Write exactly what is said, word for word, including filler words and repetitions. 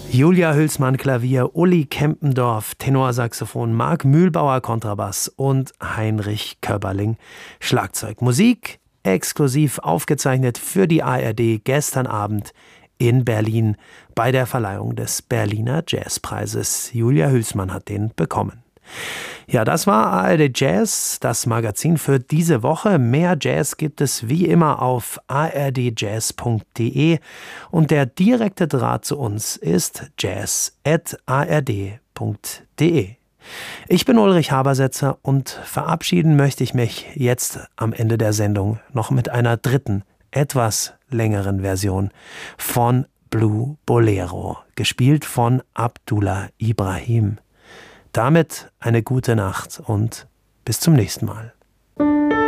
Julia Hülsmann Klavier, Uli Kempendorf Tenorsaxophon, Marc Mühlbauer Kontrabass und Heinrich Köberling Schlagzeug. Musik exklusiv aufgezeichnet für die A R D gestern Abend in Berlin bei der Verleihung des Berliner Jazzpreises. Julia Hülsmann hat den bekommen. Ja, das war A R D Jazz, das Magazin für diese Woche. Mehr Jazz gibt es wie immer auf a r d jazz punkt d e und der direkte Draht zu uns ist jazz at a r d punkt d e. Ich bin Ulrich Habersetzer und verabschieden möchte ich mich jetzt am Ende der Sendung noch mit einer dritten, etwas längeren Version von Blue Bolero, gespielt von Abdullah Ibrahim. Damit eine gute Nacht und bis zum nächsten Mal.